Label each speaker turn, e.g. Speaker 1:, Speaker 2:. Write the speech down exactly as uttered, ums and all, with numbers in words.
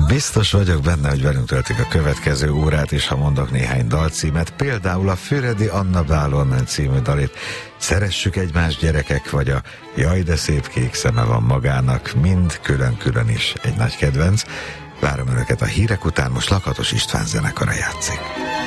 Speaker 1: Biztos vagyok benne, hogy velünk töltik a következő órát, és ha mondok néhány dalcímet, például a Füredi Anna Bálon című dalét, Szeressük egymást gyerekek, vagy a Jaj, de szép kék szeme van magának, mind külön-külön is egy nagy kedvenc. Várom önöket a hírek után, most Lakatos István zenekara játszik.